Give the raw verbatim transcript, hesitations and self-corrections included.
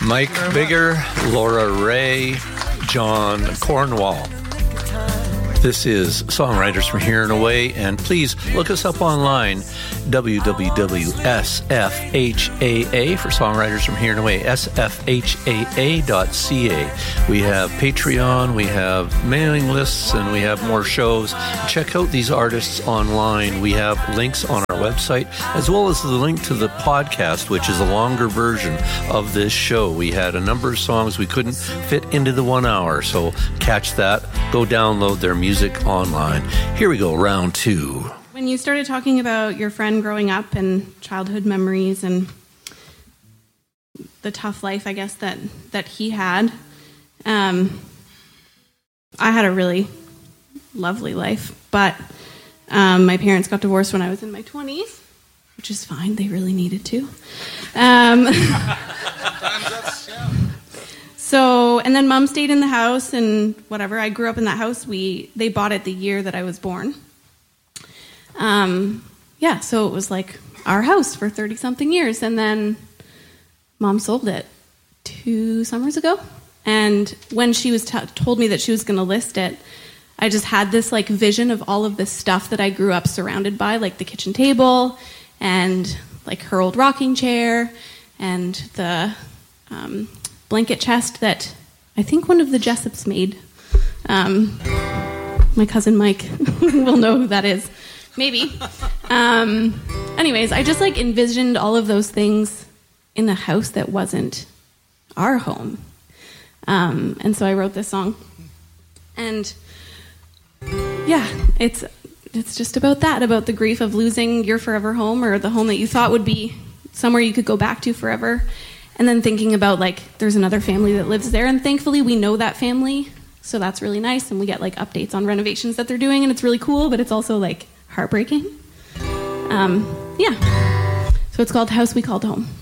Mike Bigger, Laura Ray, John Cornwall. This is Songwriters from Here and Away, and please look us up online, w w w dot s f h a a for Songwriters from Here and Away, s f h a a dot c a. We have Patreon, we have mailing lists, and we have more shows. Check out these artists online. We have links on our website, as well as the link to the podcast, which is a longer version of this show. We had a number of songs we couldn't fit into the one hour, so catch that. Go download their music online. Here we go, round two. When you started talking about your friend growing up and childhood memories and the tough life, I guess, that, that he had, um, I had a really lovely life, but um, my parents got divorced when I was in my twenties, which is fine. They really needed to. Um, so, and then Mom stayed in the house and whatever. I grew up in that house. We they bought it the year that I was born. Um, yeah, so it was like our house for thirty-something years. And then Mom sold it two summers ago. And when she was t- told me that she was going to list it, I just had this like vision of all of this stuff that I grew up surrounded by, like the kitchen table and like her old rocking chair and the um, blanket chest that I think one of the Jessups made. Um, my cousin Mike will know who that is. Maybe. Um, anyways, I just like envisioned all of those things in a house that wasn't our home. Um, and so I wrote this song. And yeah, it's it's just about that, about the grief of losing your forever home, or the home that you thought would be somewhere you could go back to forever. And then thinking about, like, there's another family that lives there, and thankfully we know that family, so that's really nice, and we get, like, updates on renovations that they're doing, and it's really cool, but it's also, like, heartbreaking. Um, yeah. So it's called House We Called Home.